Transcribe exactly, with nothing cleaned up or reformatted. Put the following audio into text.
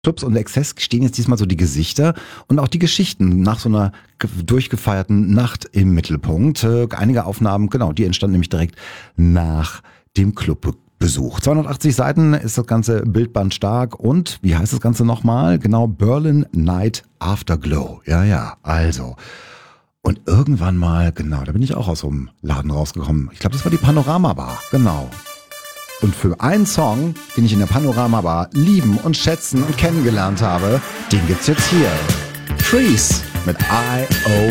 Clubs und Exzess stehen jetzt diesmal so die Gesichter und auch die Geschichten nach so einer ge- durchgefeierten Nacht im Mittelpunkt. Äh, einige Aufnahmen, genau, die entstanden nämlich direkt nach dem Clubbesuch. zweihundertachtzig Seiten ist das ganze Bildband stark und, wie heißt das Ganze nochmal? Genau, Berlin Night Afterglow. Ja, ja, also. Und irgendwann mal, genau, da bin ich auch aus so einem Laden rausgekommen. Ich glaube, das war die Panorama Bar, genau. Und für einen Song, den ich in der Panorama Bar lieben und schätzen und kennengelernt habe, den gibt's jetzt hier. Trees mit I O